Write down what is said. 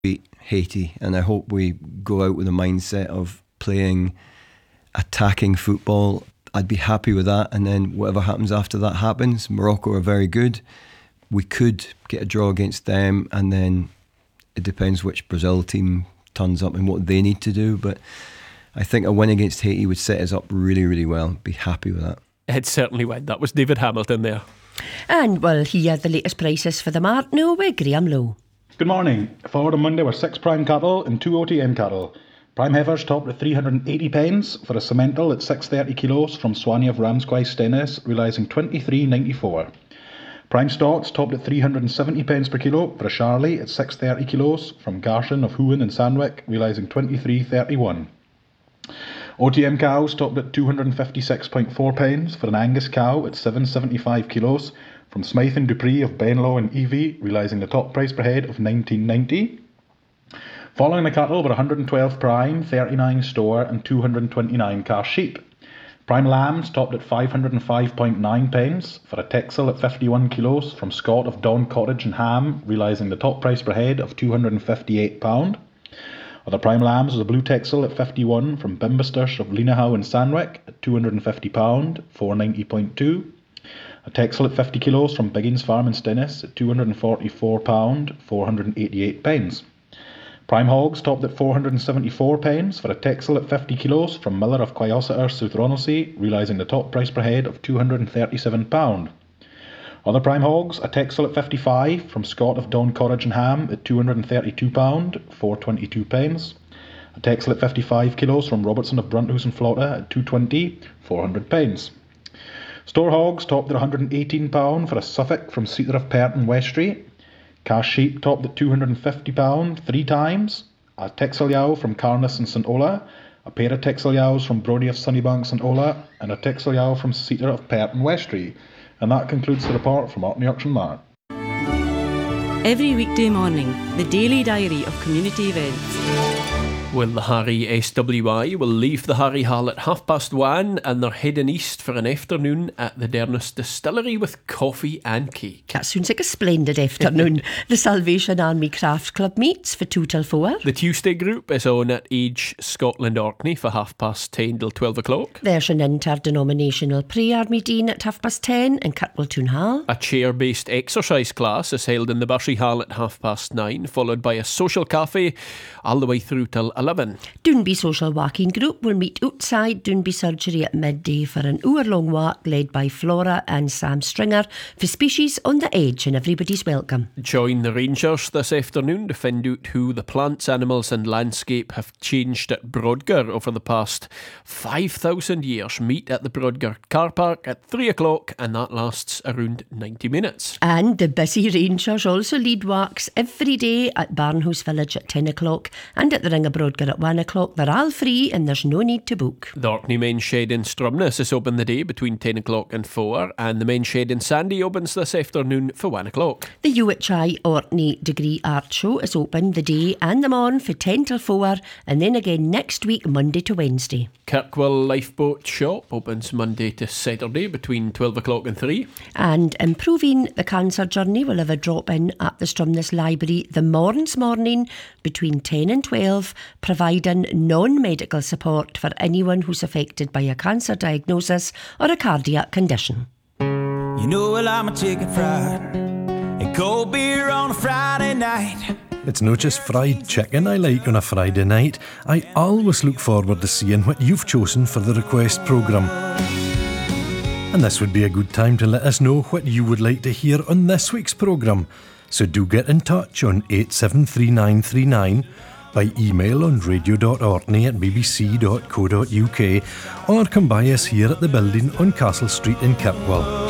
beat Haiti, and I hope we go out with a mindset of playing attacking football. I'd be happy with that, and then whatever happens after that happens. Morocco are very good. We could get a draw against them, and then it depends which Brazil team turns up and what they need to do, but I think a win against Haiti would set us up really, really well. Be happy with that. It certainly would. That was David Hamilton there. And we'll hear the latest prices for the mart now with Graham Lowe. Good morning. Forward on Monday were 6 prime cattle and 2 OTM cattle. Prime heifers topped at 380 pence for a Simmental at 630 kilos from Swanee of Ramsquay Stennis, realising 23.94. Prime stocks topped at 370 pence per kilo for a Charlie at 630 kilos from Garshin of Hooan and Sandwick, realising 23.31. OTM cows topped at 256.4 pence for an Angus cow at 775 kilos from Smythe and Dupree of Benlow and Evie, realising the top price per head of 19.90. Following the cattle were 112 prime, 39 store and 229 calf sheep. Prime lambs topped at 505.9 pence for a Texel at 51 kilos from Scott of Don Cottage and Ham, realising the top price per head of £258. Other prime lambs was a blue Texel at 51 from Bimbasters of Lenahow and Sandwick at £250, 490.2. A Texel at 50 kilos from Biggins Farm in Stennis at £244, 488 pence. Prime hogs topped at 474 pence for a Texel at 50 kilos from Miller of Quayossiter, South Ronaldsay, realising the top price per head of £237. Other prime hogs, a Texel at 55 from Scott of Don Cottage and Ham at £232, 422 pence. A Texel at 55 kilos from Robertson of Brunthouse and Flotta at £220, 400 pence. Store hogs topped at £118 for a Suffolk from Seater of Perton, Westry. Cash sheep topped at £250 3 times. A Texel yow from Carness and St Ola. A pair of Texel yows from Brodie of Sunnybank St Ola. And a Texel yow from Seater of Perton, Westry. And that concludes the report from Orkney Auction Mart. Every weekday morning, the daily diary of community events. Well, the Harry SWI will leave the Harry Hall at 1:30 and they're heading east for an afternoon at the Derniss Distillery with coffee and cake. That sounds like a splendid afternoon. The Salvation Army Craft Club meets for 2 till 4. The Tuesday group is on at Age Scotland Orkney for 10:30 till 12 o'clock. There's an interdenominational prayer meeting at 10:30 in Kirkwall Town Hall. A chair-based exercise class is held in the Bursey Hall at 9:30, followed by a social cafe all the way through till 11. Doonby Social Walking Group will meet outside Doonby Surgery at midday for an hour-long walk led by Flora and Sam Stringer for Species on the Edge, and everybody's welcome. Join the Rangers this afternoon to find out who the plants, animals and landscape have changed at Brodgar over the past 5,000 years. Meet at the Brodgar car park at 3 o'clock and that lasts around 90 minutes. And the busy Rangers also lead walks every day at Barnhouse Village at 10 o'clock and at the Ring of Brodgar at 1 o'clock. They're all free and there's no need to book. The Orkney Men's Shed in Stromness is open the day between 10 o'clock and 4, and the Men's Shed in Sandy opens this afternoon for 1 o'clock. The UHI Orkney Degree Art Show is open the day and the morn for 10 till 4, and then again next week Monday to Wednesday. Kirkwall Lifeboat Shop opens Monday to Saturday between 12 o'clock and 3. And Improving the Cancer Journey will have a drop-in at the Stromness Library the morning between 10 and 12, providing non-medical support for anyone who's affected by a cancer diagnosis or a cardiac condition. You know, well, I'm a chicken fried and cold beer on a Friday night. It's not just fried chicken I like on a Friday night. I always look forward to seeing what you've chosen for the request programme. And this would be a good time to let us know what you would like to hear on this week's programme. So do get in touch on 873939, by email on radio.orkney@bbc.co.uk, or come by us here at the building on Castle Street in Kirkwall.